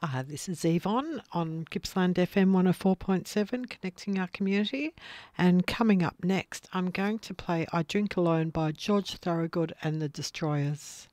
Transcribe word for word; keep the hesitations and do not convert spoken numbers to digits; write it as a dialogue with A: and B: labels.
A: Uh, this is Yvonne on Gippsland F M one oh four point seven, connecting our community. And coming up next, I'm going to play I Drink Alone by George Thorogood and the Destroyers.